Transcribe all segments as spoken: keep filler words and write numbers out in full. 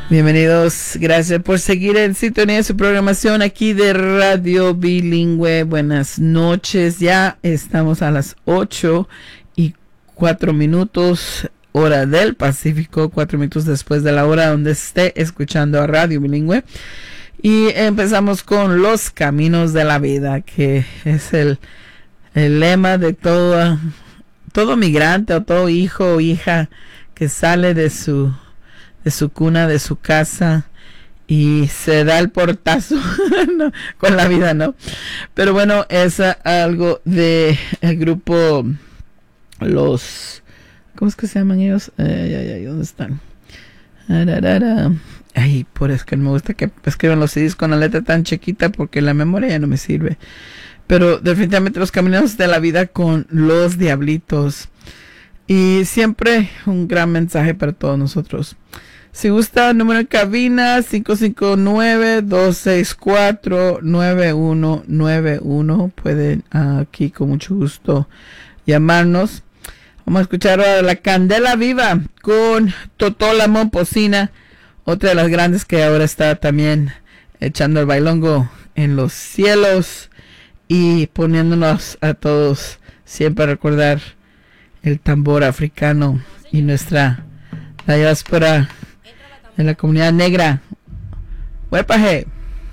Bienvenidos, gracias por seguir en sintonía de su programación aquí de Radio Bilingüe. Buenas noches, ya estamos a las ocho y cuatro minutos, hora del Pacífico, cuatro minutos después de la hora donde esté escuchando a Radio Bilingüe. Y empezamos con los caminos de la vida, que es el, el lema de todo, todo migrante o todo hijo o hija que sale de su de su cuna, de su casa y se da el portazo no, con la vida, ¿no? Pero bueno, es uh, algo de el grupo los ¿cómo es que se llaman ellos? Ay, ay, ay, ¿dónde están? Ararara. Ay, por eso que no me gusta que escriban los C Ds con la letra tan chiquita porque la memoria ya no me sirve. Pero definitivamente los caminos de la vida con los Diablitos. Y siempre un gran mensaje para todos nosotros. Si gusta, número de cabina cinco cinco nueve, dos seis cuatro, nueve uno nueve uno. Pueden uh, aquí con mucho gusto llamarnos. Vamos a escuchar ahora La Candela Viva con Totola Momposina, otra de las grandes que ahora está también echando el bailongo en los cielos y poniéndonos a todos siempre a recordar el tambor africano y nuestra la diáspora de la comunidad negra. ¡Huepaje!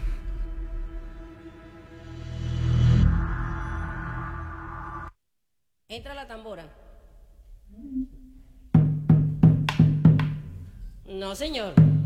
Entra la tambora. No, señor.